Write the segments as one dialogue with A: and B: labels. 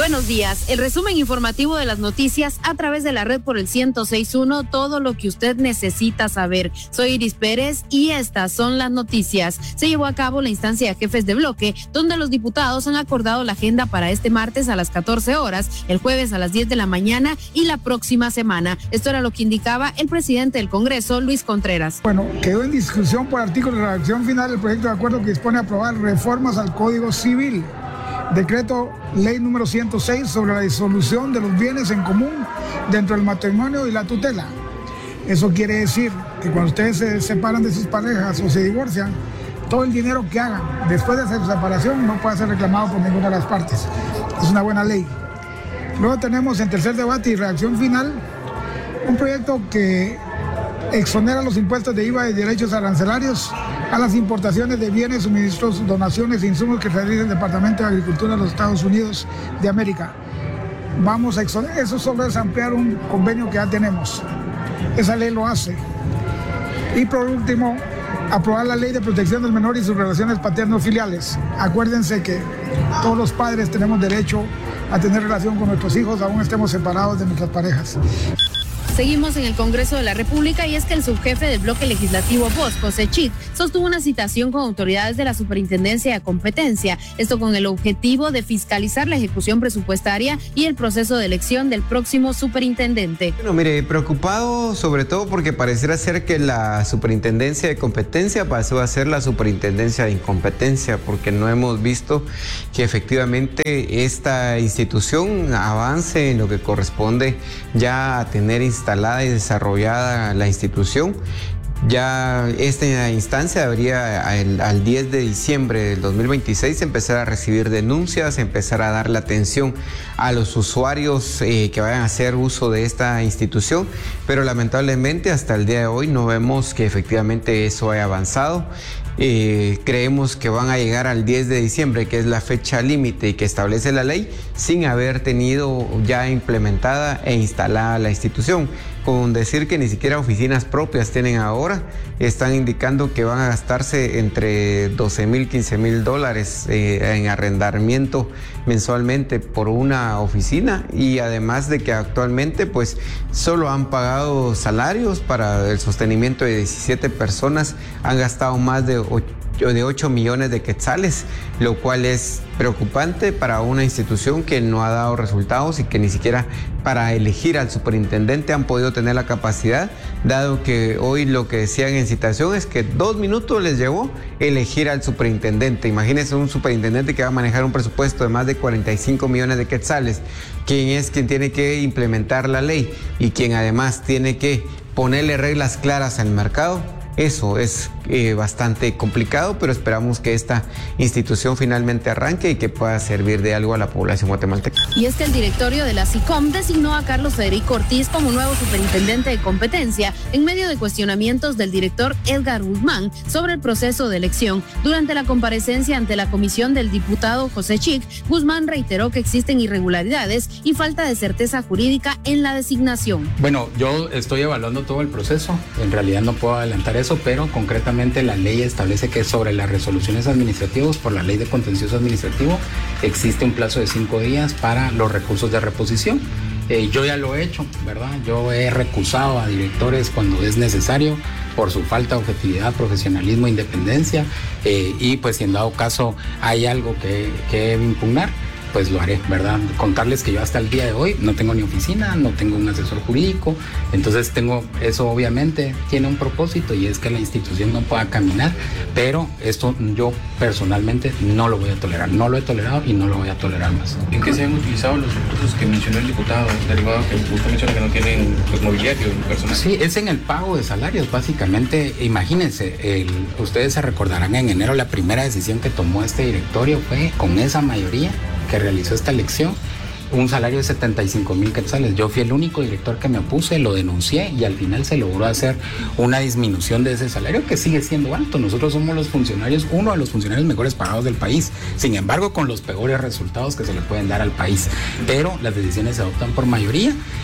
A: Buenos días, el resumen informativo de las noticias a través de la red por el 106.1, todo lo que usted necesita saber. Soy Iris Pérez y estas son las noticias. Se llevó a cabo la instancia de jefes de bloque, donde los diputados han acordado la agenda para este martes a las 14 horas, el jueves a las 10 de la mañana y la próxima semana. Esto era lo que indicaba el presidente del Congreso, Luis Contreras.
B: Bueno, quedó en discusión por artículo de redacción final el proyecto de acuerdo que dispone a aprobar reformas al Código Civil. Decreto ley número 106 sobre la disolución de los bienes en común dentro del matrimonio y la tutela. Eso quiere decir que cuando ustedes se separan de sus parejas o se divorcian, todo el dinero que hagan después de su separación no puede ser reclamado por ninguna de las partes. Es una buena ley. Luego tenemos en tercer debate y redacción final un proyecto que exonera los impuestos de IVA y derechos arancelarios a las importaciones de bienes, suministros, donaciones e insumos que realiza el Departamento de Agricultura de los Estados Unidos de América. Vamos a exonerar, eso solo es ampliar un convenio que ya tenemos. Esa ley lo hace. Y por último, aprobar la ley de protección del menor y sus relaciones paterno-filiales. Acuérdense que todos los padres tenemos derecho a tener relación con nuestros hijos, aún estemos separados de nuestras parejas.
A: Seguimos en el Congreso de la República y es que el subjefe del bloque legislativo Vox, José Chit, sostuvo una citación con autoridades de la Superintendencia de Competencia, esto con el objetivo de fiscalizar la ejecución presupuestaria y el proceso de elección del próximo superintendente.
C: Bueno, mire, preocupado sobre todo porque pareciera ser que la Superintendencia de Competencia pasó a ser la Superintendencia de Incompetencia, porque no hemos visto que efectivamente esta institución avance en lo que corresponde ya a tener instalada y desarrollada la institución. Ya esta instancia debería al 10 de diciembre del 2026 empezar a recibir denuncias, empezar a darle atención a los usuarios que vayan a hacer uso de esta institución, pero lamentablemente hasta el día de hoy no vemos que efectivamente eso haya avanzado. Creemos que van a llegar al 10 de diciembre, que es la fecha límite y que establece la ley, sin haber tenido ya implementada e instalada la institución. Con decir que ni siquiera oficinas propias tienen ahora, están indicando que van a gastarse entre 12,000, 15,000 dólares en arrendamiento mensualmente por una oficina, y además de que actualmente pues solo han pagado salarios para el sostenimiento de 17 personas, han gastado más de 8 millones de quetzales, lo cual es preocupante para una institución que no ha dado resultados y que ni siquiera para elegir al superintendente han podido tener la capacidad, dado que hoy lo que decían en citación es que 2 minutos les llevó elegir al superintendente. Imagínense un superintendente que va a manejar un presupuesto de más de 45 millones de quetzales, quien tiene que implementar la ley y quien además tiene que ponerle reglas claras al mercado. Eso es bastante complicado, pero esperamos que esta institución finalmente arranque y que pueda servir de algo a la población guatemalteca.
A: Y es que el directorio de la SICOM designó a Carlos Federico Ortiz como nuevo superintendente de competencia en medio de cuestionamientos del director Edgar Guzmán sobre el proceso de elección. Durante la comparecencia ante la comisión del diputado José Chit, Guzmán reiteró que existen irregularidades y falta de certeza jurídica en la designación.
D: Bueno, yo estoy evaluando todo el proceso, en realidad no puedo adelantar eso, pero concretamente la ley establece que sobre las resoluciones administrativas, por la ley de contencioso administrativo, existe un plazo de 5 días para los recursos de reposición. Yo ya lo he hecho, ¿verdad? Yo he recusado a directores cuando es necesario por su falta de objetividad, profesionalismo, independencia, y pues si en dado caso hay algo que impugnar, pues lo haré, ¿verdad? Contarles que yo hasta el día de hoy no tengo ni oficina, no tengo un asesor jurídico, entonces eso obviamente tiene un propósito y es que la institución no pueda caminar, pero esto yo personalmente no lo voy a tolerar, no lo he tolerado y no lo voy a tolerar más.
E: ¿En qué se han utilizado los recursos que mencionó el diputado, derivado que usted menciona que no tienen pues, mobiliario y personal?
D: Sí, es en el pago de salarios, básicamente. Imagínense, ustedes se recordarán en enero la primera decisión que tomó este directorio fue con esa mayoría que realizó esta elección, un salario de 75,000 quetzales. Yo fui el único director que me opuse, lo denuncié y al final se logró hacer una disminución de ese salario que sigue siendo alto. Nosotros somos los funcionarios, uno de los funcionarios mejores pagados del país, sin embargo con los peores resultados que se le pueden dar al país, pero las decisiones se adoptan por mayoría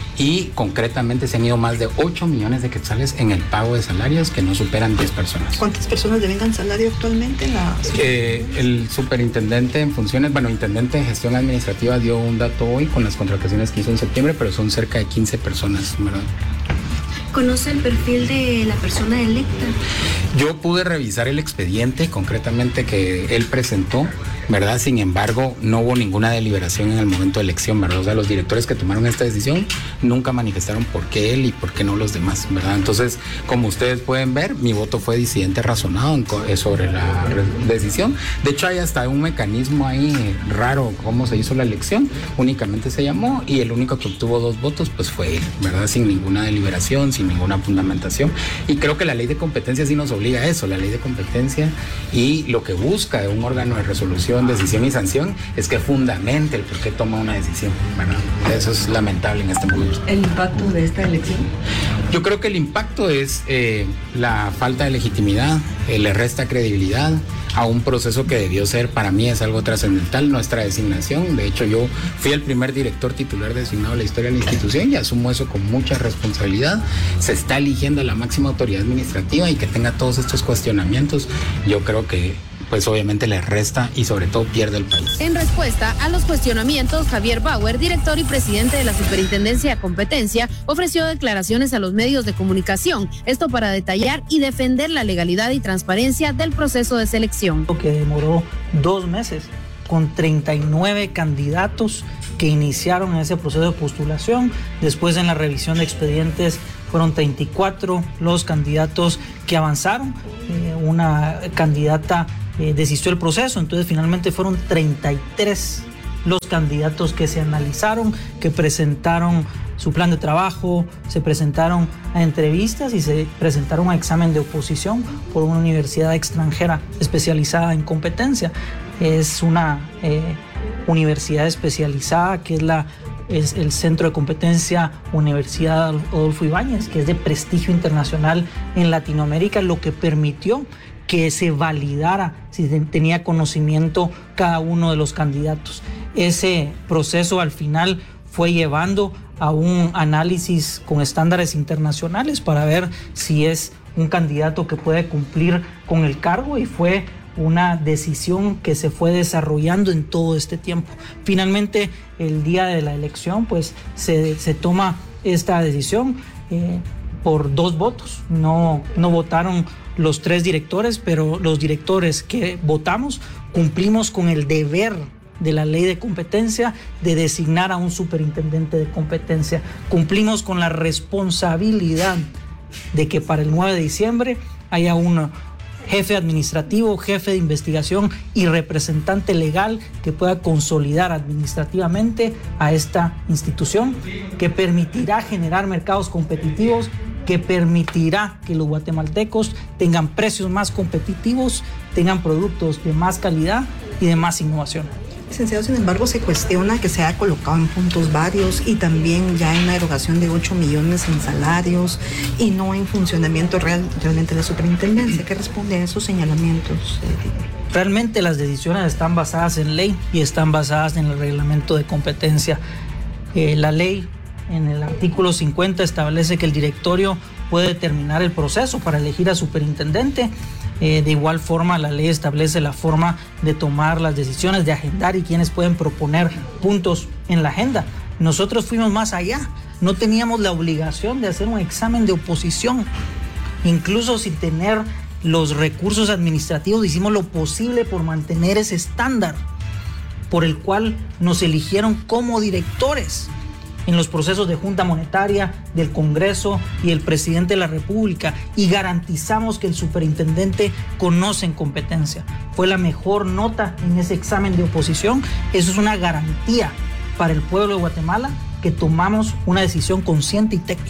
D: y concretamente se han ido más de 8 millones de quetzales en el pago de salarios que no superan 10 personas.
F: ¿Cuántas personas devengan salario actualmente en la...
D: El superintendente en funciones, intendente de gestión administrativa dio un dato hoy con las contrataciones que hizo en septiembre, pero son cerca de 15 personas, ¿verdad?
G: ¿Conoce el perfil de la persona electa?
D: Yo pude revisar el expediente concretamente que él presentó, ¿verdad? Sin embargo, no hubo ninguna deliberación en el momento de elección, ¿verdad? O sea, los directores que tomaron esta decisión nunca manifestaron por qué él y por qué no los demás, ¿verdad? Entonces, como ustedes pueden ver, mi voto fue disidente razonado sobre la decisión. De hecho, hay hasta un mecanismo ahí raro cómo se hizo la elección. Únicamente se llamó y el único que obtuvo 2 votos pues fue él, ¿verdad? Sin ninguna deliberación, sin ninguna fundamentación. Y creo que la ley de competencia sí nos obliga a eso, la ley de competencia, y lo que busca de un órgano de resolución, decisión y sanción es que fundamente el por qué toma una decisión, ¿verdad? Eso es lamentable en este momento.
F: ¿El impacto de esta elección?
D: Yo creo que el impacto es la falta de legitimidad, le resta credibilidad a un proceso que debió ser, para mí es algo trascendental, nuestra designación. De hecho, yo fui el primer director titular designado de la historia de la institución y asumo eso con mucha responsabilidad. Se está eligiendo a la máxima autoridad administrativa y que tenga todos estos cuestionamientos, yo creo que pues obviamente le resta y sobre todo pierde el país.
A: En respuesta a los cuestionamientos, Javier Bauer, director y presidente de la Superintendencia de Competencia, ofreció declaraciones a los medios de comunicación, esto para detallar y defender la legalidad y transparencia del proceso de selección.
H: Que demoró 2 meses, con 39 candidatos que iniciaron ese proceso de postulación. Después, en la revisión de expedientes, fueron 34 los candidatos que avanzaron. Una candidata desistió el proceso, entonces finalmente fueron 33 los candidatos que se analizaron, que presentaron su plan de trabajo, se presentaron a entrevistas y se presentaron a examen de oposición por una universidad extranjera especializada en competencia. Es una universidad especializada que es el Centro de Competencia Universidad Adolfo Ibáñez, que es de prestigio internacional en Latinoamérica, lo que permitió que se validara si tenía conocimiento cada uno de los candidatos. Ese proceso al final fue llevando a un análisis con estándares internacionales para ver si es un candidato que puede cumplir con el cargo, y fue una decisión que se fue desarrollando en todo este tiempo. Finalmente, el día de la elección, pues se toma esta decisión por 2 votos. No votaron los 3 directores, pero los directores que votamos cumplimos con el deber de la ley de competencia de designar a un superintendente de competencia. Cumplimos con la responsabilidad de que para el 9 de diciembre haya un jefe administrativo, jefe de investigación y representante legal que pueda consolidar administrativamente a esta institución, que permitirá generar mercados competitivos, que permitirá que los guatemaltecos tengan precios más competitivos, tengan productos de más calidad y de más innovación.
F: Licenciado, sin embargo, se cuestiona que se ha colocado en puntos varios y también ya en una erogación de 8 millones en salarios y no en funcionamiento realmente de la superintendencia. ¿Qué responde a esos señalamientos?
H: Realmente las decisiones están basadas en ley y están basadas en el reglamento de competencia. La ley, en el artículo 50, establece que el directorio puede determinar el proceso para elegir a superintendente. De igual forma, la ley establece la forma de tomar las decisiones, de agendar y quienes pueden proponer puntos en la agenda. Nosotros fuimos más allá, no teníamos la obligación de hacer un examen de oposición. Incluso sin tener los recursos administrativos, hicimos lo posible por mantener ese estándar por el cual nos eligieron como directores en los procesos de Junta Monetaria, del Congreso y el Presidente de la República, y garantizamos que el superintendente conoce en competencia. Fue la mejor nota en ese examen de oposición. Eso es una garantía para el pueblo de Guatemala que tomamos una decisión consciente y técnica.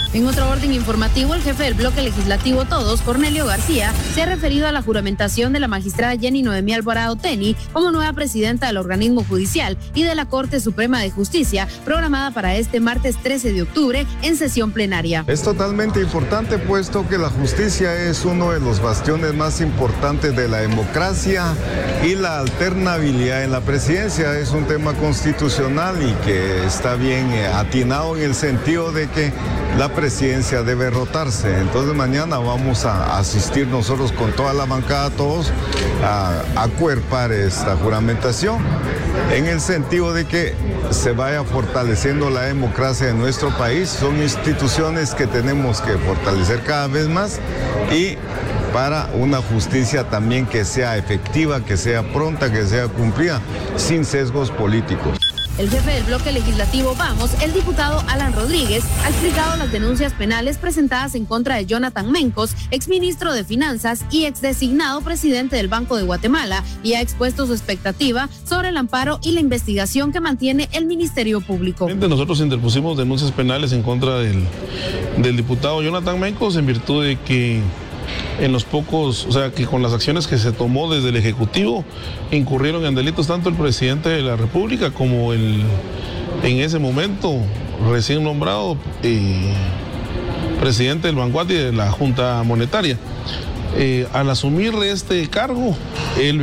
A: En otro orden informativo, el jefe del bloque legislativo Todos, Cornelio García, se ha referido a la juramentación de la magistrada Jenny Noemí Alvarado Teni como nueva presidenta del organismo judicial y de la Corte Suprema de Justicia, programada para este martes 13 de octubre en sesión plenaria.
I: Es totalmente importante, puesto que la justicia es uno de los bastiones más importantes de la democracia y la alternabilidad en la presidencia es un tema constitucional y que está bien atinado en el sentido de que la presidencia debe rotarse. Entonces mañana vamos a asistir nosotros con toda la bancada, todos, a acuerpar esta juramentación en el sentido de que se vaya fortaleciendo la democracia de nuestro país. Son instituciones que tenemos que fortalecer cada vez más y para una justicia también que sea efectiva, que sea pronta, que sea cumplida, sin sesgos políticos.
A: El jefe del bloque legislativo Vamos, el diputado Alan Rodríguez, ha explicado las denuncias penales presentadas en contra de Jonathan Mencos, exministro de Finanzas y exdesignado presidente del Banco de Guatemala, y ha expuesto su expectativa sobre el amparo y la investigación que mantiene el Ministerio Público.
J: Nosotros interpusimos denuncias penales en contra del diputado Jonathan Mencos en virtud de que que con las acciones que se tomó desde el Ejecutivo incurrieron en delitos tanto el presidente de la República como en ese momento recién nombrado presidente del Banco y de la Junta Monetaria. Al asumir este cargo, él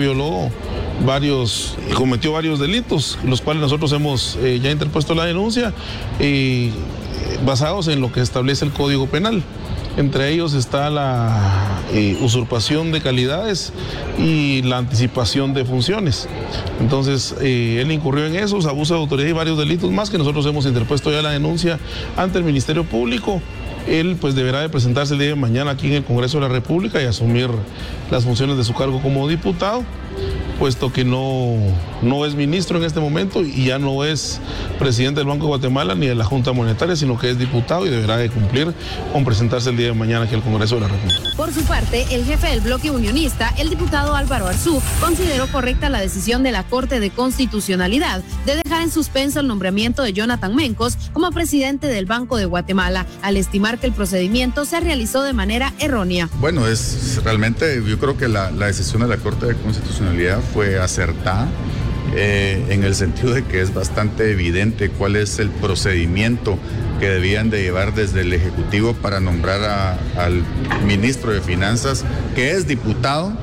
J: cometió varios delitos, los cuales nosotros hemos ya interpuesto la denuncia basados en lo que establece el Código Penal. Entre ellos está la usurpación de calidades y la anticipación de funciones. Entonces, él incurrió en esos, abuso de autoridad y varios delitos más que nosotros hemos interpuesto ya la denuncia ante el Ministerio Público. Él pues deberá de presentarse el día de mañana aquí en el Congreso de la República y asumir las funciones de su cargo como diputado, puesto que no es ministro en este momento y ya no es presidente del Banco de Guatemala ni de la Junta Monetaria, sino que es diputado y deberá de cumplir con presentarse el día de mañana aquí al Congreso de la República.
A: Por su parte, el jefe del bloque unionista, el diputado Álvaro Arzú, consideró correcta la decisión de la Corte de Constitucionalidad de dejar en suspenso el nombramiento de Jonathan Mencos como presidente del Banco de Guatemala, al estimar que el procedimiento se realizó de manera errónea.
K: Bueno, yo creo que la decisión de la Corte de Constitucionalidad fue acertada en el sentido de que es bastante evidente cuál es el procedimiento que debían de llevar desde el Ejecutivo para nombrar al ministro de Finanzas, que es diputado,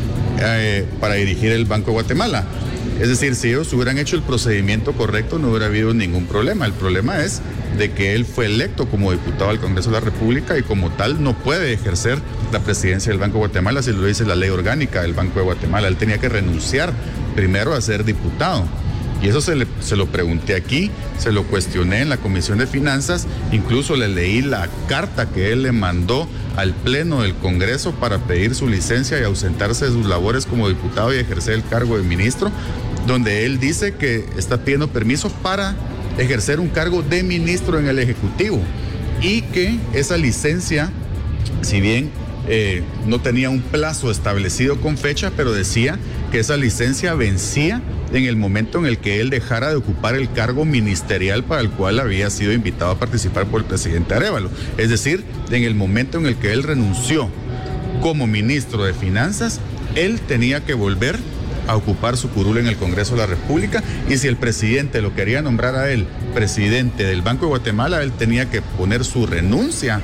K: para dirigir el Banco de Guatemala. Es decir, si ellos hubieran hecho el procedimiento correcto, no hubiera habido ningún problema. El problema es de que él fue electo como diputado al Congreso de la República y como tal no puede ejercer la presidencia del Banco de Guatemala, si lo dice la ley orgánica del Banco de Guatemala. Él tenía que renunciar primero a ser diputado. Y eso se lo pregunté aquí, se lo cuestioné en la Comisión de Finanzas, incluso le leí la carta que él le mandó al Pleno del Congreso para pedir su licencia y ausentarse de sus labores como diputado y ejercer el cargo de ministro, donde él dice que está pidiendo permiso para ejercer un cargo de ministro en el Ejecutivo y que esa licencia, si bien no tenía un plazo establecido con fecha, pero decía que esa licencia vencía en el momento en el que él dejara de ocupar el cargo ministerial para el cual había sido invitado a participar por el presidente Arévalo. Es decir, en el momento en el que él renunció como ministro de Finanzas, él tenía que volver a ocupar su curul en el Congreso de la República, y si el presidente lo quería nombrar a él presidente del Banco de Guatemala, él tenía que poner su renuncia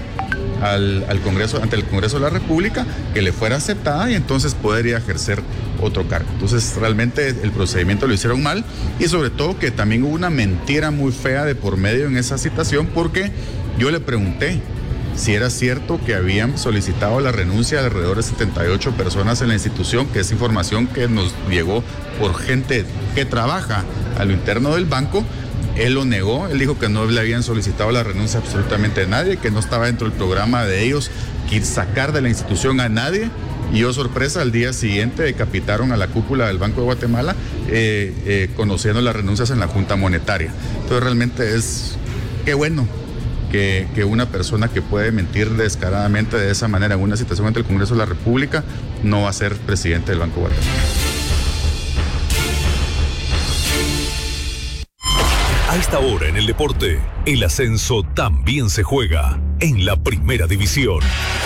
K: al Congreso, ante el Congreso de la República, que le fuera aceptada, y entonces podría ejercer otro cargo. Entonces realmente el procedimiento lo hicieron mal, y sobre todo que también hubo una mentira muy fea de por medio en esa citación, porque yo le pregunté si era cierto que habían solicitado la renuncia de alrededor de 78 personas en la institución, que es información que nos llegó por gente que trabaja a lo interno del banco. Él lo negó, él dijo que no le habían solicitado la renuncia absolutamente a nadie, que no estaba dentro del programa de ellos sacar de la institución a nadie. Y yo, sorpresa, al día siguiente decapitaron a la cúpula del Banco de Guatemala, conociendo las renuncias en la Junta Monetaria. Entonces realmente qué bueno que una persona que puede mentir descaradamente de esa manera en una situación ante el Congreso de la República no va a ser presidente del Banco de Guatemala.
L: A esta hora en el deporte, el ascenso también se juega en la Primera División.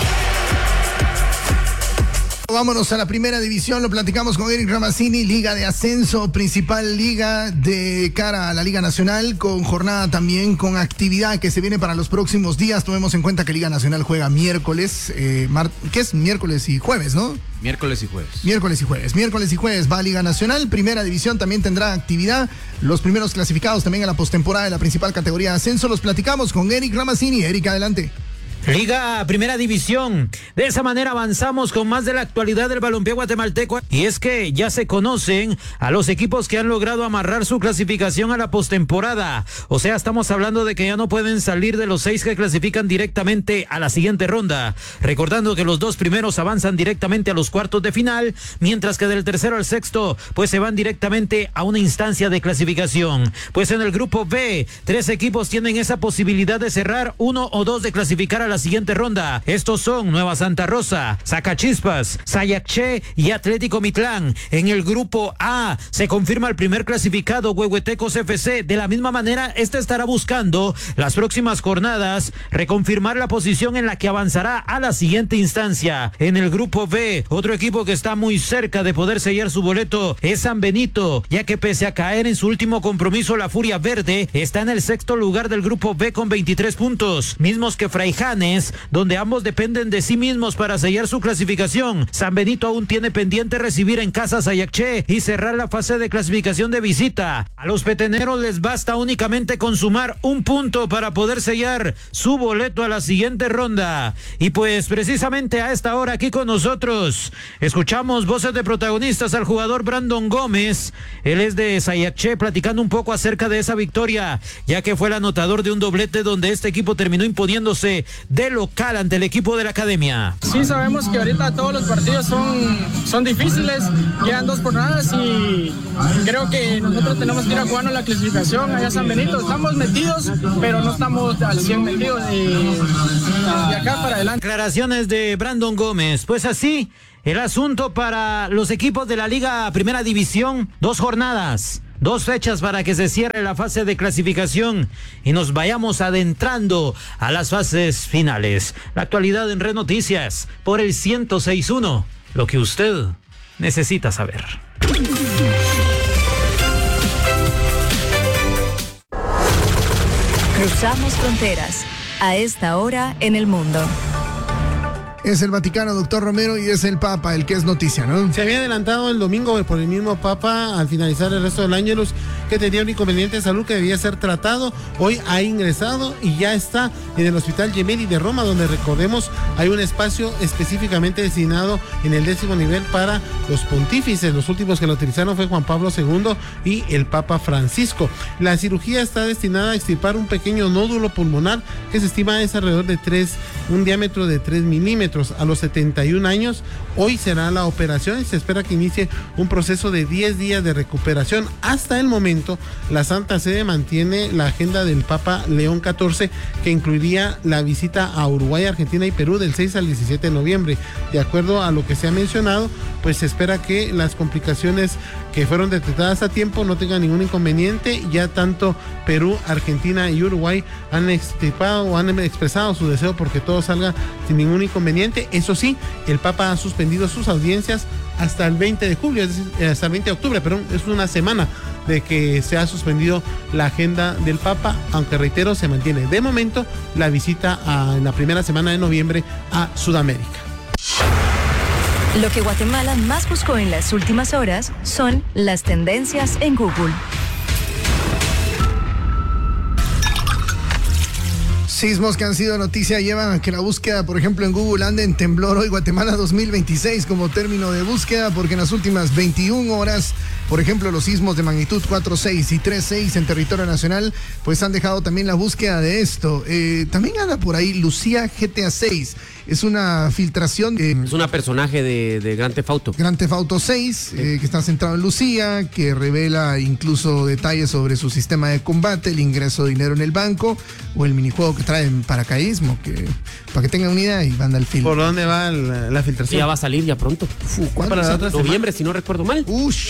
M: Vámonos a la Primera División, lo platicamos con Eric Ramazzini, Liga de Ascenso, principal liga de cara a la Liga Nacional, con jornada también, con actividad que se viene para los próximos días. Tomemos en cuenta que Liga Nacional juega miércoles, ¿qué es? Miércoles y jueves, ¿no?
N: Miércoles y jueves.
M: Miércoles y jueves va a Liga Nacional. Primera División también tendrá actividad. Los primeros clasificados también a la postemporada de la principal categoría de ascenso. Los platicamos con Eric Ramazzini. Eric, adelante.
O: Liga Primera División. De esa manera avanzamos con más de la actualidad del balompié guatemalteco. Y es que ya se conocen a los equipos que han logrado amarrar su clasificación a la postemporada. O sea, estamos hablando de que ya no pueden salir de los 6 que clasifican directamente a la siguiente ronda. Recordando que los 2 primeros avanzan directamente a los cuartos de final, mientras que del tercero al sexto, pues se van directamente a una instancia de clasificación. Pues en el grupo B, 3 equipos tienen esa posibilidad de cerrar 1 o 2 de clasificar a la siguiente ronda. Estos son Nueva Santa Rosa, Zacachispas, Sayacché y Atlético Mitlán. En el grupo A se confirma el primer clasificado, Huehuetecos FC. De la misma manera, este estará buscando las próximas jornadas reconfirmar la posición en la que avanzará a la siguiente instancia. En el grupo B, otro equipo que está muy cerca de poder sellar su boleto es San Benito, ya que pese a caer en su último compromiso, la Furia Verde está en el sexto lugar del grupo B con 23 puntos, mismos que Fraijanes, donde ambos dependen de sí mismos para sellar su clasificación. San Benito aún tiene pendiente recibir en casa a Sayacché y cerrar la fase de clasificación de visita. A los peteneros les basta únicamente consumar 1 punto para poder sellar su boleto a la siguiente ronda. Y pues precisamente a esta hora aquí con nosotros escuchamos voces de protagonistas al jugador Brandon Gómez. Él es de Sayacché, platicando un poco acerca de esa victoria, ya que fue el anotador de un doblete donde este equipo terminó imponiéndose de local ante el equipo de la academia.
P: Sí, sabemos que ahorita todos los partidos son difíciles, quedan 2 jornadas y creo que nosotros tenemos que ir a jugarnos la clasificación allá a San Benito. Estamos metidos, pero no estamos al 100 metidos de acá para adelante.
O: Declaraciones de Brandon Gómez. Pues así el asunto para los equipos de la Liga Primera División. 2 jornadas, 2 fechas para que se cierre la fase de clasificación y nos vayamos adentrando a las fases finales. La actualidad en Red Noticias por el 106.1, lo que usted necesita saber.
Q: Cruzamos fronteras a esta hora en el mundo.
M: Es el Vaticano, doctor Romero, y es el Papa el que es noticia, ¿no?
R: Se había adelantado el domingo por el mismo Papa al finalizar el resto del Ángelus, que tenía un inconveniente de salud que debía ser tratado. Hoy ha ingresado y ya está en el Hospital Gemelli de Roma, donde, recordemos, hay un espacio específicamente destinado en el 10º nivel para los pontífices. Los últimos que lo utilizaron fue Juan Pablo II y el Papa Francisco. La cirugía está destinada a extirpar un pequeño nódulo pulmonar que se estima es alrededor de un diámetro de 3 milímetros. A los 71 años, hoy será la operación y se espera que inicie un proceso de 10 días de recuperación. Hasta el momento, la Santa Sede mantiene la agenda del Papa León XIV, que incluiría la visita a Uruguay, Argentina y Perú del 6 al 17 de noviembre. De acuerdo a lo que se ha mencionado, pues se espera que las complicaciones que fueron detectadas a tiempo no tengan ningún inconveniente. Ya tanto Perú, Argentina y Uruguay han expresado su deseo porque todo salga sin ningún inconveniente. Eso sí, el Papa ha suspendido sus audiencias hasta el 20 de julio, es decir, hasta el 20 de octubre, perdón, es una semana de que se ha suspendido la agenda del Papa, aunque reitero, se mantiene de momento la visita en la primera semana de noviembre a Sudamérica.
Q: Lo que Guatemala más buscó en las últimas horas son las tendencias en Google.
M: Sismos que han sido noticia llevan a que la búsqueda, por ejemplo, en Google ande en temblor hoy. Guatemala 2026 como término de búsqueda, porque en las últimas 21 horas, por ejemplo, los sismos de magnitud 4.6 y 3.6 en territorio nacional, pues han dejado también la búsqueda de esto. También anda por ahí Lucía GTA 6. Es una filtración.
N: Es una personaje de Grand Theft Auto.
M: Grand Theft Auto 6, que está centrado en Lucía, que revela incluso detalles sobre su sistema de combate, el ingreso de dinero en el banco, o el minijuego que trae en paracaidismo, que para que tengan una idea, y van al film.
R: ¿Por dónde va la filtración?
N: Ya va a salir ya pronto.
M: ¿Cuándo?
N: Para noviembre, si no recuerdo mal.
M: Ya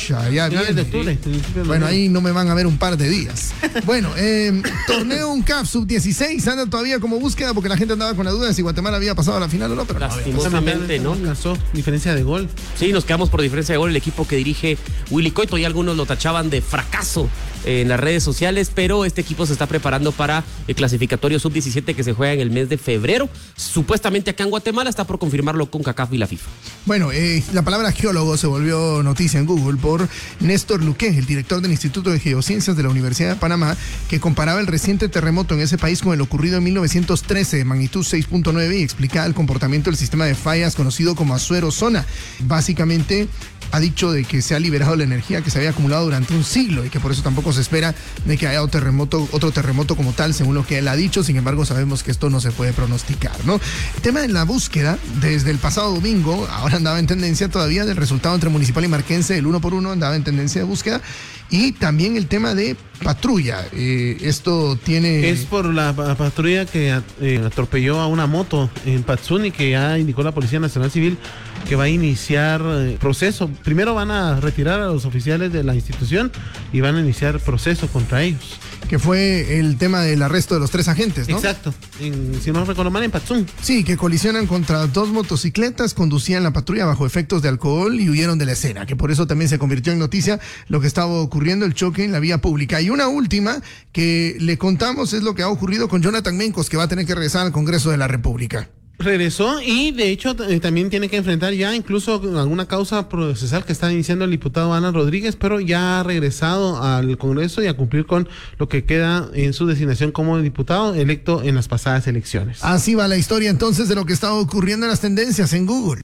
M: bien.
R: De octubre.
M: Bueno, ahí no me van a ver un par de días. Bueno, torneo UNCAF sub-16 anda todavía como búsqueda porque la gente andaba con la duda de si Guatemala había pasado a la final o no, pero
N: lastimosamente no
R: alcanzó diferencia de gol.
N: Sí, nos quedamos por diferencia de gol. El equipo que dirige Willy Coito y algunos lo tachaban de fracaso en las redes sociales, pero este equipo se está preparando para el clasificatorio sub-17 que se juega en el mes de febrero. Supuestamente acá en Guatemala, está por confirmarlo con CONCACAF y la FIFA.
M: Bueno, la palabra geólogo se volvió noticia en Google por Néstor Luque, el director del Instituto de Geociencias de la Universidad de Panamá, que comparaba el reciente terremoto en ese país con el ocurrido en 1913 de magnitud 6.9 y explicaba el comportamiento del sistema de fallas conocido como Azuero Zona. Básicamente ha dicho de que se ha liberado la energía que se había acumulado durante un siglo y que por eso tampoco se espera de que haya otro terremoto como tal, según lo que él ha dicho. Sin embargo, sabemos que esto no se puede pronosticar, ¿no? El tema de la búsqueda, desde el pasado domingo, ahora andaba en tendencia todavía del resultado entre Municipal y Marquense, el 1-1 andaba en tendencia de búsqueda. Y también el tema de patrulla. Esto tiene...
R: Es por la patrulla que atropelló a una moto en Patsuni, que ya indicó la Policía Nacional Civil que va a iniciar proceso. Primero van a retirar a los oficiales de la institución y van a iniciar proceso contra ellos.
M: Que fue el tema del arresto de los 3 agentes, ¿no?
R: Exacto. Si no recuerdo mal, en Patsún.
M: Sí, que colisionan contra 2 motocicletas, conducían la patrulla bajo efectos de alcohol y huyeron de la escena, que por eso también se convirtió en noticia lo que estaba ocurriendo, el choque en la vía pública. Y una última que le contamos es lo que ha ocurrido con Jonathan Mencos, que va a tener que regresar al Congreso de la República.
R: Regresó y de hecho también tiene que enfrentar ya incluso alguna causa procesal que está iniciando el diputado Ana Rodríguez, pero ya ha regresado al Congreso y a cumplir con lo que queda en su designación como diputado electo en las pasadas elecciones.
M: Así va la historia entonces de lo que está ocurriendo en las tendencias en Google.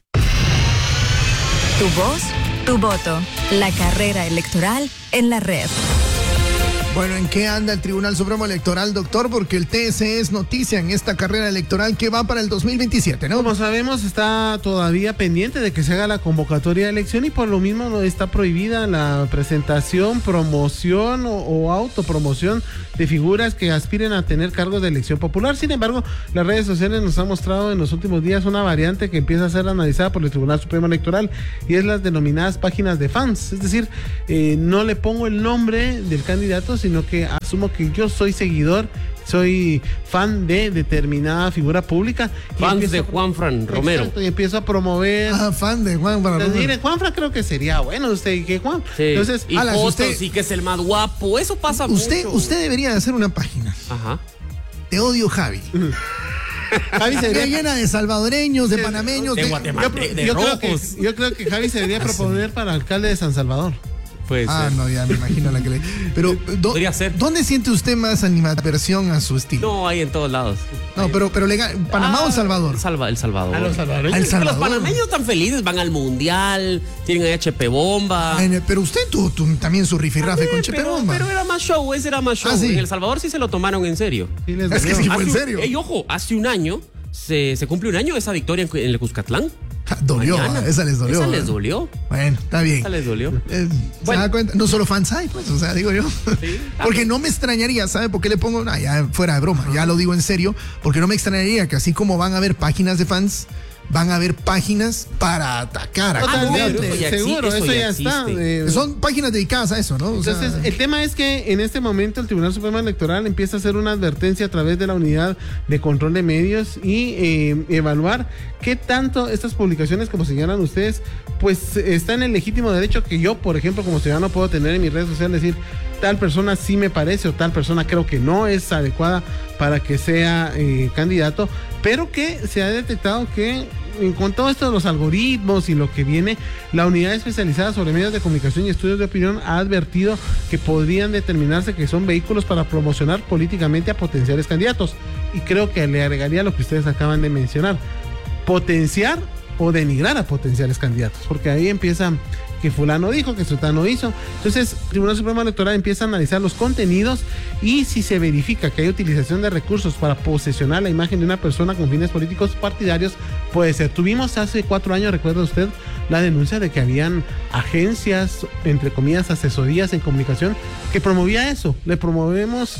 Q: Tu voz, tu voto. La carrera electoral en la red.
M: Bueno, ¿en qué anda el Tribunal Supremo Electoral, doctor? Porque el TSE es noticia en esta carrera electoral que va para el 2027, ¿no?
R: Como sabemos, está todavía pendiente de que se haga la convocatoria de elección y por lo mismo no está prohibida la presentación, promoción o autopromoción de figuras que aspiren a tener cargos de elección popular. Sin embargo, las redes sociales nos han mostrado en los últimos días una variante que empieza a ser analizada por el Tribunal Supremo Electoral y es las denominadas páginas de fans. Es decir, no le pongo el nombre del candidato, sino que asumo que yo soy seguidor, soy fan de determinada figura pública.
N: Fans de Juanfran Romero.
R: Exacto, y empiezo a promover.
M: Fan de Juanfran Romero.
R: Mire, Juanfran creo que sería bueno, usted, que Juan.
N: Sí.
R: Entonces,
N: y fotos, sí que es el más guapo, eso pasa mucho.
M: Usted debería hacer una página.
N: Ajá.
M: Te odio, Javi. Javi sería llena de salvadoreños, de panameños,
N: de Guatemala, de rojos.
R: Yo creo que Javi se debería proponer para alcalde de San Salvador.
M: No, ya me imagino la que le... Pero,
N: podría ser.
M: ¿Dónde siente usted más animadversión a su estilo?
N: No, hay en todos lados.
M: No, pero legal, ¿Panamá o El Salvador?
N: El Salvador.
R: A los salvadoreños.
M: El Salvador.
N: Los panameños están felices, van al mundial, tienen a HP Bomba.
M: Pero usted tú también su rifirrafe con HP Bomba.
N: Pero era más show, ese era más show.
M: ¿Sí?
N: En El Salvador sí se lo tomaron en serio.
M: Sí, es que sí fue en serio.
N: Ojo, hace un año, se cumple un año de esa victoria en el Cuscatlán.
M: Dolió, esa les dolió.
N: Esa les dolió.
M: Bueno, está bien.
N: Esa les dolió.
M: ¿Se da cuenta? No solo fans hay, pues, o sea, digo yo. Sí, porque no me extrañaría, ¿sabe por qué le pongo? Ya fuera de broma, ya lo digo en serio, porque no me extrañaría que así como van a haber páginas de fans, van a haber páginas para atacar a candidatos.
R: Seguro, eso ya está.
M: Son páginas dedicadas a eso, ¿no?
R: Entonces, el tema es que en este momento el Tribunal Supremo Electoral empieza a hacer una advertencia a través de la Unidad de Control de Medios y evaluar qué tanto estas publicaciones, como señalan ustedes, pues está en el legítimo derecho que yo, por ejemplo, como ciudadano puedo tener en mis redes sociales, decir, tal persona sí me parece o tal persona creo que no es adecuada para que sea candidato, pero que se ha detectado que con todo esto de los algoritmos y lo que viene, la unidad especializada sobre medios de comunicación y estudios de opinión ha advertido que podrían determinarse que son vehículos para promocionar políticamente a potenciales candidatos. Y creo que le agregaría lo que ustedes acaban de mencionar, potenciar o denigrar a potenciales candidatos, porque ahí empieza que fulano dijo, que sultano hizo. Entonces, el Tribunal Supremo Electoral empieza a analizar los contenidos y si se verifica que hay utilización de recursos para posesionar la imagen de una persona con fines políticos partidarios, puede ser. Tuvimos hace 4 años, recuerda usted, la denuncia de que habían agencias, entre comillas, asesorías en comunicación que promovía eso. Le promovemos,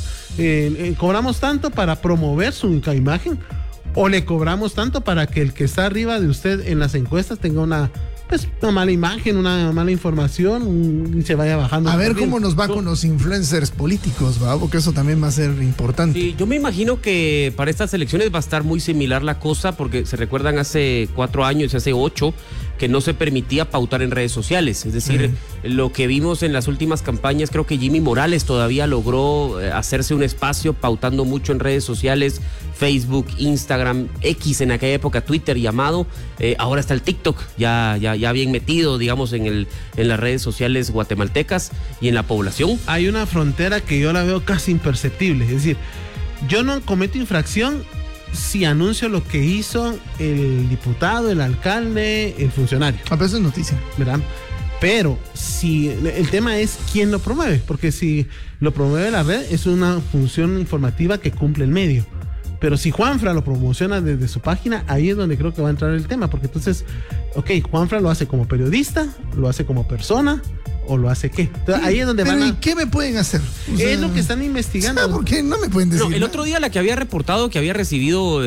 R: cobramos tanto para promover su imagen o le cobramos tanto para que el que está arriba de usted en las encuestas tenga una pues una mala imagen, una mala información y se vaya bajando.
M: A ver cómo nos va con los influencers políticos, ¿va? Porque eso también va a ser importante.
N: Sí, yo me imagino que para estas elecciones va a estar muy similar la cosa, porque se recuerdan hace 4 años, hace 8, que no se permitía pautar en redes sociales. Es decir, lo que vimos en las últimas campañas, creo que Jimmy Morales todavía logró hacerse un espacio pautando mucho en redes sociales, Facebook, Instagram, X en aquella época, Twitter llamado, ahora está el TikTok, ya bien metido, digamos, en las redes sociales guatemaltecas y en la población.
R: Hay una frontera que yo la veo casi imperceptible, es decir, yo no cometo infracción si anuncio lo que hizo el diputado, el alcalde, el funcionario.
M: A veces es noticia,
R: ¿verdad? Pero si el tema es quién lo promueve, porque si lo promueve la red es una función informativa que cumple el medio. Pero si Juanfra lo promociona desde su página, ahí es donde creo que va a entrar el tema, porque entonces, ok, Juanfra lo hace como periodista, lo hace como persona, o lo hace qué. Entonces, ahí es donde van a...
M: ¿Y qué me pueden hacer?
R: O sea, es lo que están investigando.
M: ¿Por qué no me pueden decir?
N: No, el otro día la que había reportado que había recibido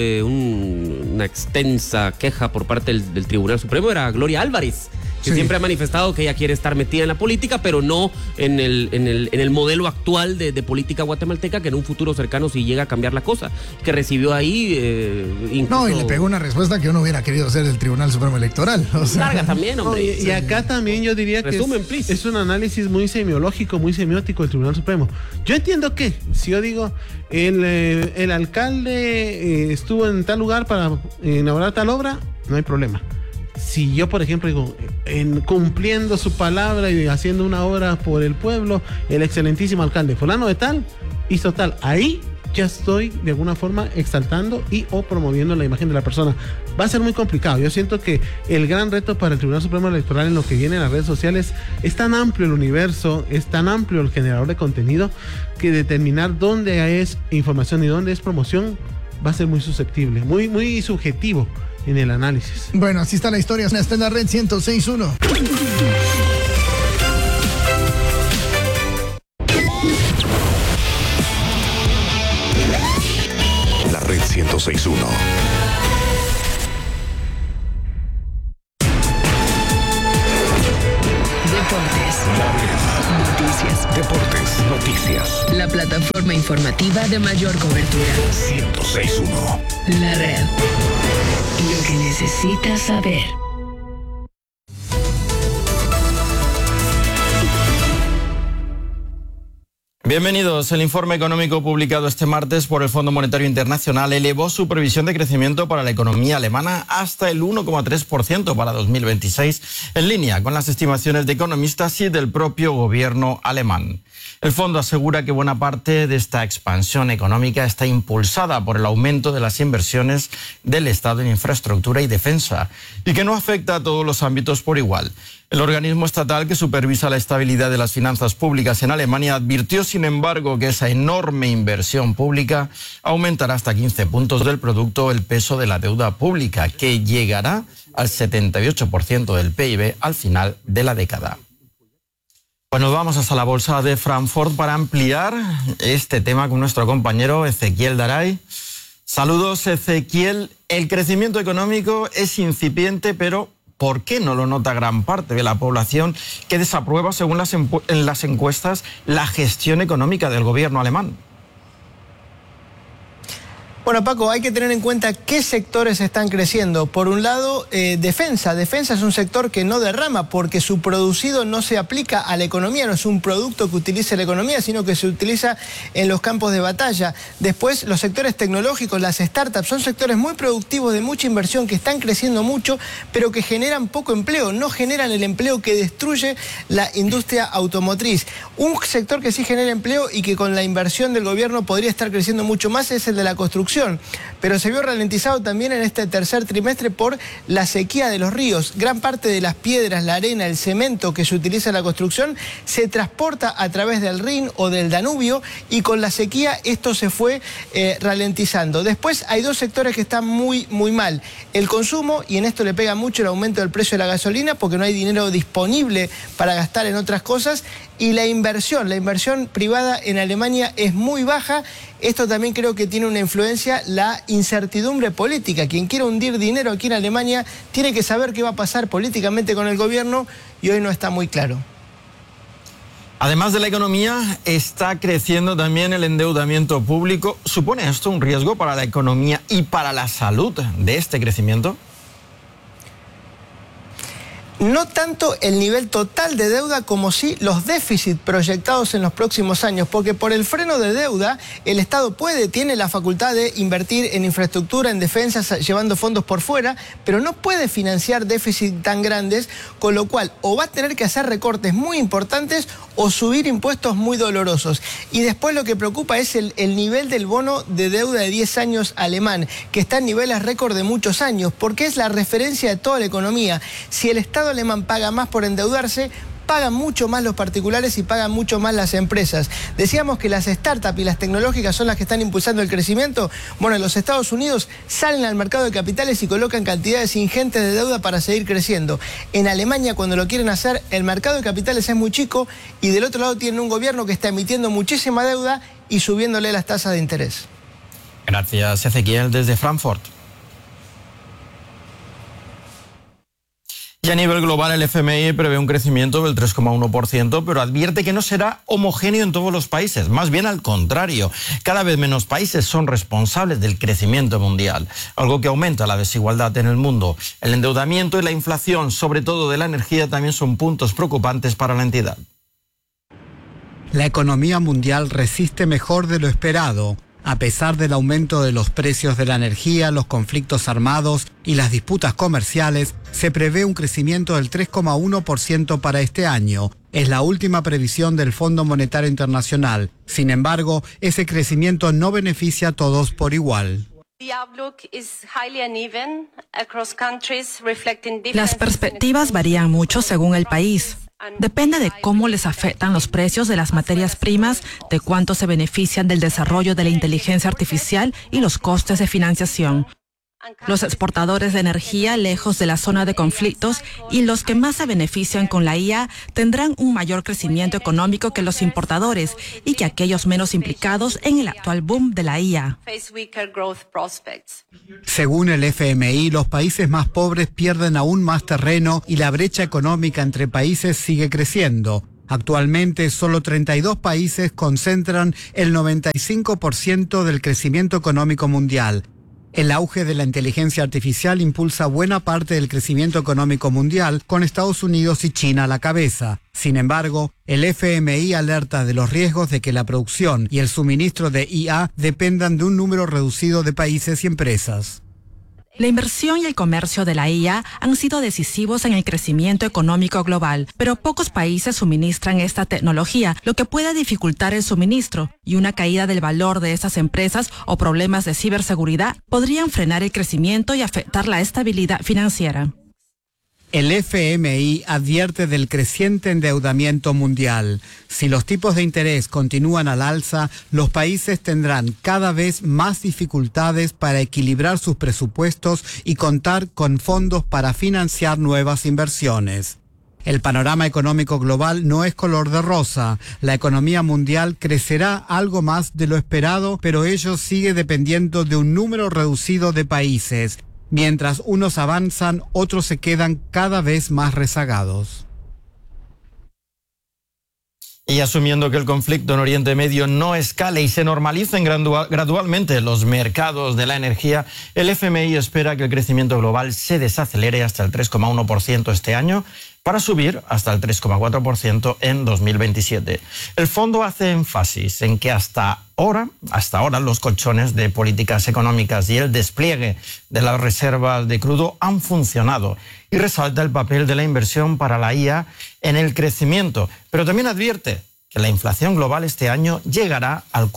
N: una extensa queja por parte del Tribunal Supremo era Gloria Álvarez, que siempre ha manifestado que ella quiere estar metida en la política, pero no en el modelo actual de política guatemalteca, que en un futuro cercano sí llega a cambiar la cosa, que recibió ahí incluso...
M: No, y le pegó una respuesta que yo no hubiera querido hacer del Tribunal Supremo Electoral. O sea,
N: larga también, hombre.
R: Y acá también yo diría que es un análisis muy semiológico, muy semiótico del Tribunal Supremo. Yo entiendo que, si yo digo, el alcalde estuvo en tal lugar para inaugurar tal obra, no hay problema. Si yo, por ejemplo, digo, cumpliendo su palabra y haciendo una obra por el pueblo, el excelentísimo alcalde fulano de tal hizo tal, ahí ya estoy de alguna forma exaltando y o promoviendo la imagen de la persona. Va a ser muy complicado. Yo siento que el gran reto para el Tribunal Supremo Electoral en lo que viene en las redes sociales es tan amplio el universo, es tan amplio el generador de contenido, que determinar dónde es información y dónde es promoción va a ser muy susceptible, muy subjetivo en el análisis.
M: Bueno, así está la historia. Está en la red 106.1.
L: La red 106.1.
S: Noticias.
L: Deportes, noticias.
S: La plataforma informativa de mayor cobertura.
L: 106.1.
S: La red. Lo que necesitas saber.
T: Bienvenidos. El informe económico publicado este martes por el Fondo Monetario Internacional elevó su previsión de crecimiento para la economía alemana hasta el 1,3% para 2026, en línea con las estimaciones de economistas y del propio gobierno alemán. El fondo asegura que buena parte de esta expansión económica está impulsada por el aumento de las inversiones del Estado en infraestructura y defensa y que no afecta a todos los ámbitos por igual. El organismo estatal que supervisa la estabilidad de las finanzas públicas en Alemania advirtió, sin embargo, que esa enorme inversión pública aumentará hasta 15 puntos del producto el peso de la deuda pública, que llegará al 78% del PIB al final de la década. Bueno, vamos hasta la bolsa de Frankfurt para ampliar este tema con nuestro compañero Ezequiel Daray. Saludos, Ezequiel. El crecimiento económico es incipiente, pero ¿por qué no lo nota gran parte de la población que desaprueba, según las encuestas, la gestión económica del gobierno alemán?
U: Bueno, Paco, hay que tener en cuenta qué sectores están creciendo. Por un lado, defensa. Defensa es un sector que no derrama porque su producido no se aplica a la economía, no es un producto que utilice la economía, sino que se utiliza en los campos de batalla. Después, los sectores tecnológicos, las startups, son sectores muy productivos de mucha inversión que están creciendo mucho, pero que generan poco empleo, no generan el empleo que destruye la industria automotriz. Un sector que sí genera empleo y que con la inversión del gobierno podría estar creciendo mucho más es el de la construcción. Pero se vio ralentizado también en este tercer trimestre por la sequía de los ríos. Gran parte de las piedras, la arena, el cemento que se utiliza en la construcción se transporta a través del Rin o del Danubio y con la sequía esto se fue ralentizando. Después hay dos sectores que están muy mal. El consumo, y en esto le pega mucho el aumento del precio de la gasolina porque no hay dinero disponible para gastar en otras cosas. Y la inversión privada en Alemania es muy baja. Esto también creo que tiene una influencia consecuencia la incertidumbre política. Quien quiera hundir dinero aquí en Alemania tiene que saber qué va a pasar políticamente con el gobierno y hoy no está muy claro.
T: Además de la economía, está creciendo también el endeudamiento público. ¿Supone esto un riesgo para la economía y para la salud de este crecimiento?
U: No tanto el nivel total de deuda como sí los déficits proyectados en los próximos años, porque por el freno de deuda el Estado tiene la facultad de invertir en infraestructura, en defensa, llevando fondos por fuera, pero no puede financiar déficits tan grandes, con lo cual o va a tener que hacer recortes muy importantes o subir impuestos muy dolorosos. Y después lo que preocupa es el nivel del bono de deuda de 10 años alemán, que está en niveles récord de muchos años, porque es la referencia de toda la economía. Si el Estado alemán paga más por endeudarse, pagan mucho más los particulares y pagan mucho más las empresas. Decíamos que las startups y las tecnológicas son las que están impulsando el crecimiento. Bueno, en los Estados Unidos salen al mercado de capitales y colocan cantidades ingentes de deuda para seguir creciendo. En Alemania, cuando lo quieren hacer, el mercado de capitales es muy chico y del otro lado tienen un gobierno que está emitiendo muchísima deuda y subiéndole las tasas de interés.
T: Gracias, Ezequiel, desde Frankfurt. Y a nivel global, el FMI prevé un crecimiento del 3,1%, pero advierte que no será homogéneo en todos los países. Más bien al contrario, cada vez menos países son responsables del crecimiento mundial, algo que aumenta la desigualdad en el mundo. El endeudamiento y la inflación, sobre todo de la energía, también son puntos preocupantes para la entidad.
B: La economía mundial resiste mejor de lo esperado. A pesar del aumento de los precios de la energía, los conflictos armados y las disputas comerciales, se prevé un crecimiento del 3,1% para este año. Es la última previsión del Fondo Monetario Internacional. Sin embargo, ese crecimiento no beneficia a todos por igual.
V: Las perspectivas varían mucho según el país. Depende de cómo les afectan los precios de las materias primas, de cuánto se benefician del desarrollo de la inteligencia artificial y los costes de financiación. Los exportadores de energía lejos de la zona de conflictos y los que más se benefician con la IA tendrán un mayor crecimiento económico que los importadores y que aquellos menos implicados en el actual boom de la IA.
B: Según el FMI, los países más pobres pierden aún más terreno y la brecha económica entre países sigue creciendo. Actualmente, solo 32 países concentran el 95% del crecimiento económico mundial. El auge de la inteligencia artificial impulsa buena parte del crecimiento económico mundial, con Estados Unidos y China a la cabeza. Sin embargo, el FMI alerta de los riesgos de que la producción y el suministro de IA dependan de un número reducido de países y empresas.
V: La inversión y el comercio de la IA han sido decisivos en el crecimiento económico global, pero pocos países suministran esta tecnología, lo que puede dificultar el suministro, y una caída del valor de estas empresas o problemas de ciberseguridad podrían frenar el crecimiento y afectar la estabilidad financiera.
B: El FMI advierte del creciente endeudamiento mundial. Si los tipos de interés continúan al alza, los países tendrán cada vez más dificultades para equilibrar sus presupuestos y contar con fondos para financiar nuevas inversiones. El panorama económico global no es color de rosa. La economía mundial crecerá algo más de lo esperado, pero ello sigue dependiendo de un número reducido de países. Mientras unos avanzan, otros se quedan cada vez más rezagados.
T: Y asumiendo que el conflicto en Oriente Medio no escale y se normalicen gradualmente los mercados de la energía, el FMI espera que el crecimiento global se desacelere hasta el 3,1% este año, para subir hasta el 3,4% en 2027. El fondo hace énfasis en que hasta ahora los colchones de políticas económicas y el despliegue de las reservas de crudo han funcionado y resalta el papel de la inversión para la IA en el crecimiento, pero también advierte que la inflación global este año llegará al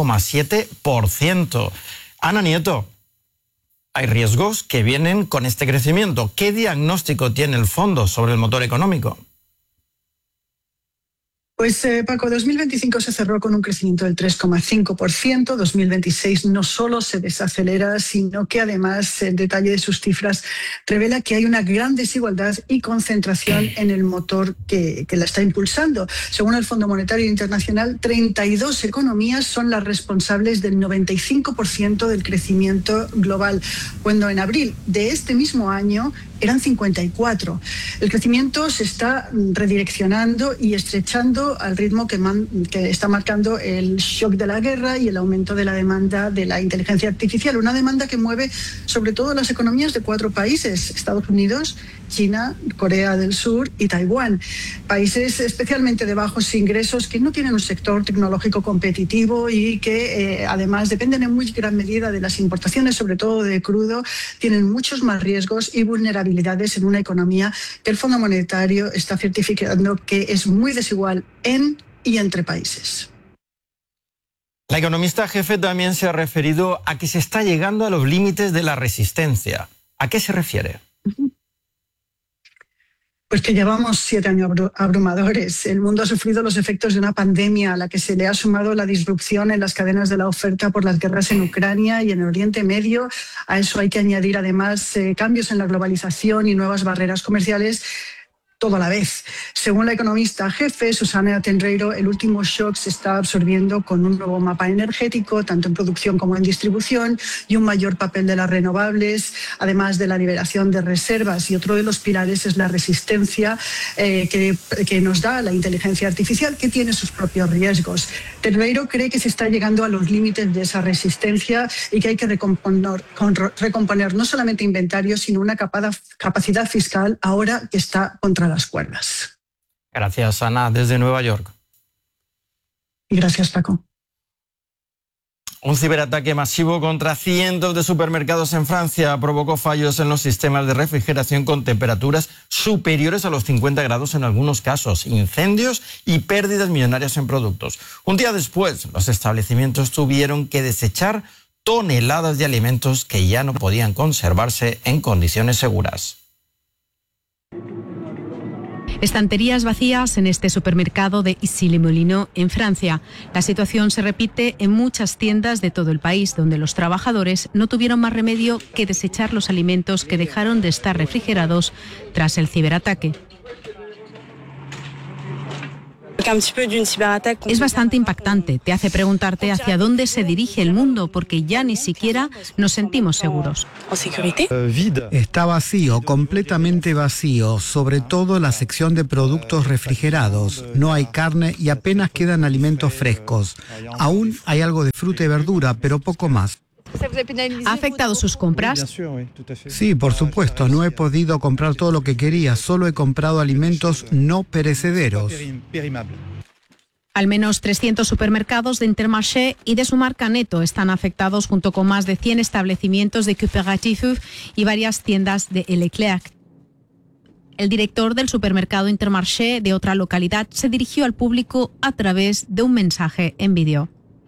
T: 4,7%. Ana Nieto, hay riesgos que vienen con este crecimiento. ¿Qué diagnóstico tiene el fondo sobre el motor económico?
C: Pues Paco, 2025 se cerró con un crecimiento del 3,5%. 2026 no solo se desacelera, sino que además el detalle de sus cifras revela que hay una gran desigualdad y concentración en el motor que la está impulsando. Según el Fondo Monetario Internacional, 32 economías son las responsables del 95% del crecimiento global, cuando en abril de este mismo año eran 54. El crecimiento se está redireccionando y estrechando al ritmo que está marcando el shock de la guerra y el aumento de la demanda de la inteligencia artificial. Una demanda que mueve sobre todo las economías de 4 países: Estados Unidos, China, Corea del Sur y Taiwán. Países especialmente de bajos ingresos que no tienen un sector tecnológico competitivo y que además dependen en muy gran medida de las importaciones, sobre todo de crudo, tienen muchos más riesgos y vulnerabilidades en una economía que el Fondo Monetario está certificando que es muy desigual en y entre países.
T: La economista jefe también se ha referido a que se está llegando a los límites de la resistencia. ¿A qué se refiere?
C: Pues que llevamos 7 años abrumadores. El mundo ha sufrido los efectos de una pandemia a la que se le ha sumado la disrupción en las cadenas de la oferta por las guerras en Ucrania y en el Oriente Medio. A eso hay que añadir además cambios en la globalización y nuevas barreras comerciales, todo a la vez. Según la economista jefe, Susana Tenreiro, el último shock se está absorbiendo con un nuevo mapa energético, tanto en producción como en distribución, y un mayor papel de las renovables, además de la liberación de reservas. Y otro de los pilares es la resistencia que nos da la inteligencia artificial, que tiene sus propios riesgos. Tenreiro cree que se está llegando a los límites de esa resistencia y que hay que recomponer no solamente inventarios, sino una capacidad fiscal ahora que está contra las cuerdas.
T: Gracias, Ana, desde Nueva York.
C: Y gracias, Paco.
T: Un ciberataque masivo contra cientos de supermercados en Francia provocó fallos en los sistemas de refrigeración con temperaturas superiores a los 50 grados en algunos casos, incendios y pérdidas millonarias en productos. Un día después, los establecimientos tuvieron que desechar toneladas de alimentos que ya no podían conservarse en condiciones seguras.
A: Estanterías vacías en este supermercado de Issy-les-Moulineaux, en Francia. La situación se repite en muchas tiendas de todo el país, donde los trabajadores no tuvieron más remedio que desechar los alimentos que dejaron de estar refrigerados tras el ciberataque. Es bastante impactante, te hace preguntarte hacia dónde se dirige el mundo, porque ya ni siquiera nos sentimos seguros.
B: Está vacío, completamente vacío, sobre todo la sección de productos refrigerados. No hay carne y apenas quedan alimentos frescos. Aún hay algo de fruta y verdura, pero poco más.
A: ¿Ha afectado sus compras?
B: Sí, por supuesto. No he podido comprar todo lo que quería. Solo he comprado alimentos no perecederos.
A: Al menos 300 supermercados de Intermarché y de su marca Netto están afectados, junto con más de 100 establecimientos de Coopérative y varias tiendas de Leclerc. El director del supermercado Intermarché de otra localidad se dirigió al público a través de un mensaje en vídeo.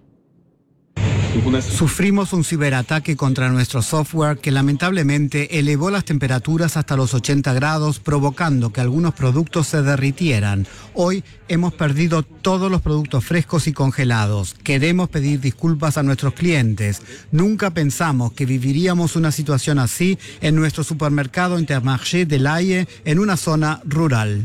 B: Sufrimos un ciberataque contra nuestro software que lamentablemente elevó las temperaturas hasta los 80 grados, provocando que algunos productos se derritieran. Hoy hemos perdido todos los productos frescos y congelados. Queremos pedir disculpas a nuestros clientes. Nunca pensamos que viviríamos una situación así en nuestro supermercado Intermarché de l'Haye, en una zona rural.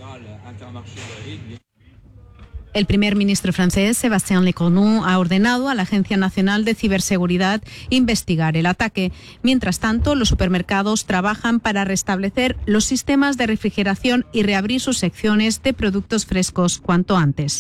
A: El primer ministro francés, Sébastien Lecornu, ha ordenado a la Agencia Nacional de Ciberseguridad investigar el ataque. Mientras tanto, los supermercados trabajan para restablecer los sistemas de refrigeración y reabrir sus secciones de productos frescos cuanto antes.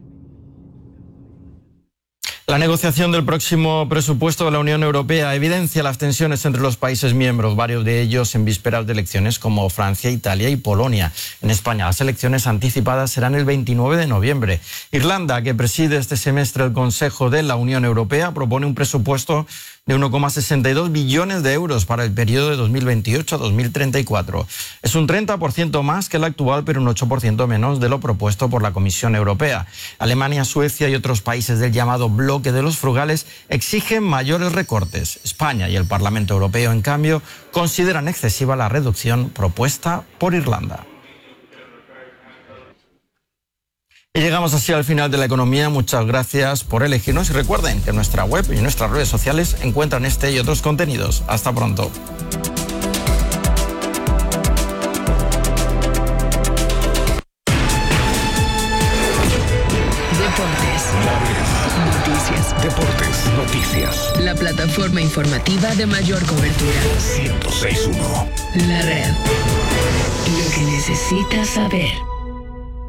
T: La negociación del próximo presupuesto de la Unión Europea evidencia las tensiones entre los países miembros, varios de ellos en vísperas de elecciones como Francia, Italia y Polonia. En España, las elecciones anticipadas serán el 29 de noviembre. Irlanda, que preside este semestre el Consejo de la Unión Europea, propone un presupuesto de 1,62 billones de euros para el periodo de 2028 a 2034. Es un 30% más que el actual, pero un 8% menos de lo propuesto por la Comisión Europea. Alemania, Suecia y otros países del llamado bloque de los frugales exigen mayores recortes. España y el Parlamento Europeo, en cambio, consideran excesiva la reducción propuesta por Irlanda. Y llegamos así al final de la economía. Muchas gracias por elegirnos y recuerden que en nuestra web y en nuestras redes sociales encuentran este y otros contenidos. Hasta pronto.
L: Deportes, noticias.
S: La plataforma informativa de mayor cobertura.
L: 106.1.
S: La red. Lo que necesitas saber.